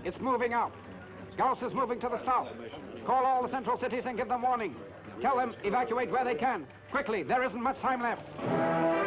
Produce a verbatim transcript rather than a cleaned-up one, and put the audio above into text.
It's moving out. Gauss is moving to the south. Call all the central cities and give them warning. Tell them evacuate where they can. Quickly, there isn't much time left.